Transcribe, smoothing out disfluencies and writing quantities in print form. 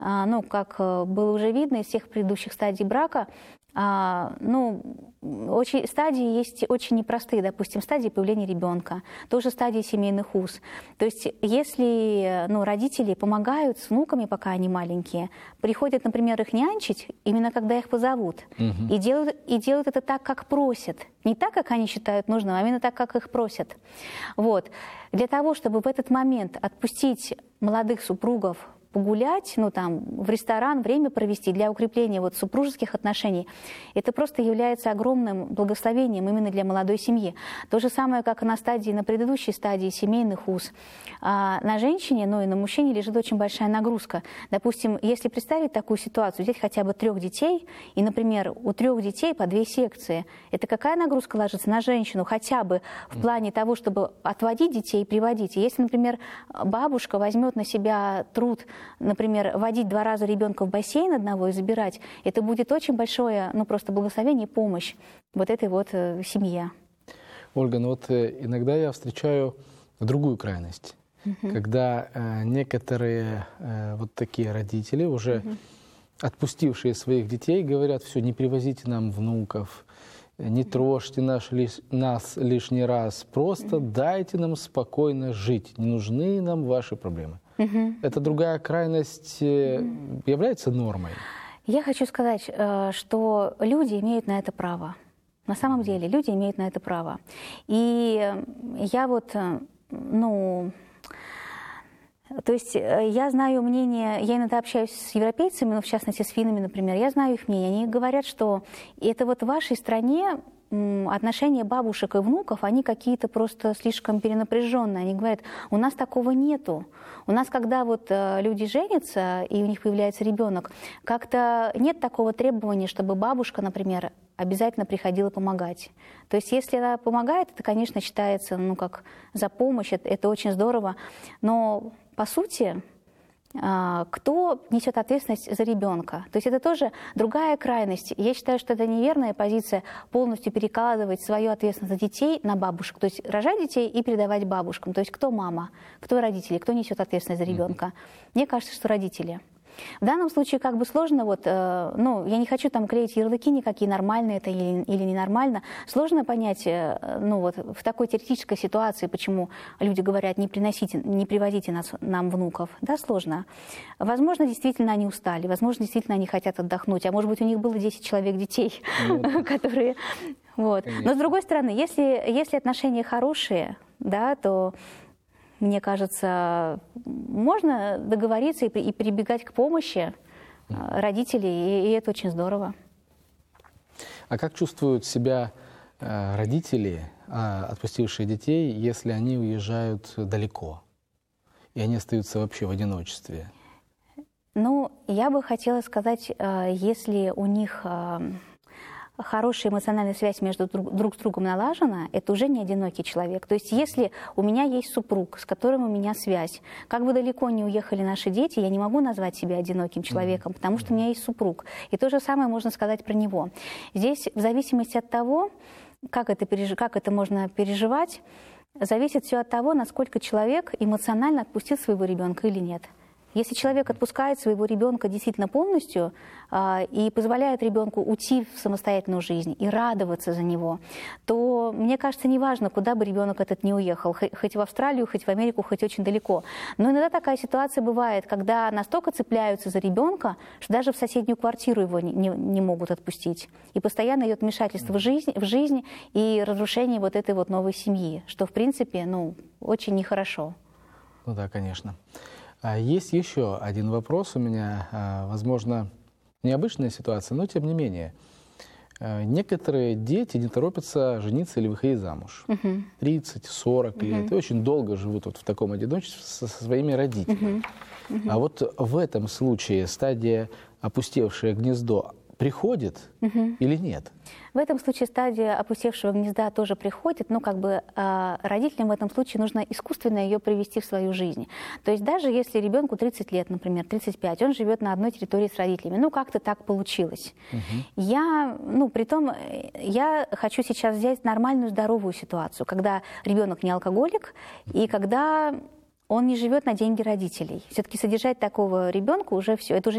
ну, как было уже видно из всех предыдущих стадий брака, ну, стадии есть очень непростые, допустим, стадии появления ребенка, тоже стадии семейных уз. То есть если, ну, родители помогают с внуками, пока они маленькие, приходят, например, их нянчить, именно когда их позовут, и делают это так, как просят. Не так, как они считают нужным, а именно так, как их просят. Вот. Для того, чтобы в этот момент отпустить молодых супругов погулять, ну там, в ресторан, время провести для укрепления вот супружеских отношений, это просто является огромным благословением именно для молодой семьи. То же самое, как и на предыдущей стадии семейных уз. На женщине, ну и на мужчине лежит очень большая нагрузка. Допустим, если представить такую ситуацию, взять хотя бы 3 детей, и, например, у 3 детей по 2 секции, это какая нагрузка ложится на женщину хотя бы в плане того, чтобы отводить детей и приводить. И если, например, бабушка возьмет на себя труд, например, водить 2 раза ребенка в бассейн одного и забирать, это будет очень большое, ну, просто благословение и помощь вот этой вот семье. Ольга, ну вот иногда я встречаю другую крайность, когда некоторые вот такие родители, уже отпустившие своих детей, говорят: все, не привозите нам внуков, не трожьте нас лишний раз, просто дайте нам спокойно жить, не нужны нам ваши проблемы. Эта другая крайность является нормой? Я хочу сказать, что люди имеют на это право. На самом деле, люди имеют на это право. И я вот, ну, то есть я знаю мнение, я иногда общаюсь с европейцами, ну, в частности, с финнами, например, я знаю их мнение. Они говорят, что это вот в вашей стране отношения бабушек и внуков, они какие-то просто слишком перенапряженные. Они говорят: у нас такого нету. У нас, когда вот люди женятся, и у них появляется ребенок, как-то нет такого требования, чтобы бабушка, например, обязательно приходила помогать. То есть если она помогает, это, конечно, считается, ну, как за помощь, это очень здорово. Но, по сути, кто несет ответственность за ребенка? То есть это тоже другая крайность. Я считаю, что это неверная позиция полностью перекладывать свою ответственность за детей на бабушек. То есть рожать детей и передавать бабушкам. То есть кто мама, кто родители, кто несет ответственность за ребенка? Мне кажется, что родители. В данном случае как бы сложно, вот, ну, я не хочу там клеить ярлыки никакие, нормально это или ненормально. Сложно понять, ну, вот, в такой теоретической ситуации, почему люди говорят: не привозите нам внуков. Да, сложно. Возможно, действительно они устали, возможно, действительно они хотят отдохнуть, а может быть, у них было 10 человек детей, которые... Вот. Но с другой стороны, если отношения хорошие, да, то... Мне кажется, можно договориться и прибегать к помощи родителей, и это очень здорово. А как чувствуют себя родители, отпустившие детей, если они уезжают далеко, и они остаются вообще в одиночестве? Ну, я бы хотела сказать, если у них... хорошая эмоциональная связь между друг с другом налажена, это уже не одинокий человек. То есть если у меня есть супруг, с которым у меня связь, как бы далеко не уехали наши дети, я не могу назвать себя одиноким человеком, потому что у меня есть супруг. И то же самое можно сказать про него. Здесь в зависимости от того, как это можно переживать, зависит все от того, насколько человек эмоционально отпустил своего ребенка или нет. Если человек отпускает своего ребенка действительно полностью и позволяет ребенку уйти в самостоятельную жизнь и радоваться за него, то, мне кажется, неважно, куда бы ребенок этот не уехал, хоть в Австралию, хоть в Америку, хоть очень далеко. Но иногда такая ситуация бывает, когда настолько цепляются за ребенка, что даже в соседнюю квартиру его не могут отпустить. И постоянно идет вмешательство в жизнь и разрушение вот этой вот новой семьи, что, в принципе, ну, очень нехорошо. Ну да, конечно. Есть еще один вопрос у меня, возможно, необычная ситуация, но тем не менее. Некоторые дети не торопятся жениться или выходить замуж. 30-40 лет. И очень долго живут вот в таком одиночестве со своими родителями. А вот в этом случае стадия «опустевшее гнездо» приходит или нет? В этом случае стадия опустевшего гнезда тоже приходит, но как бы родителям в этом случае нужно искусственно ее привести в свою жизнь. То есть даже если ребенку 30 лет, например, 35, он живет на одной территории с родителями, ну как-то так получилось. Я хочу сейчас взять нормальную, здоровую ситуацию, когда ребенок не алкоголик и когда он не живет на деньги родителей. Все-таки содержать такого ребенка уже все, это уже